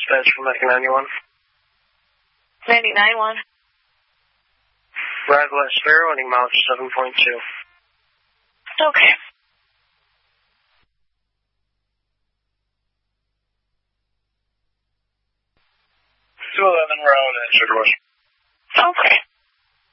dispatch from Mecca 91. 99-1. Arrival at Sparrow, ending mileage 7.2. Okay. 211, we're out at Sugar Rush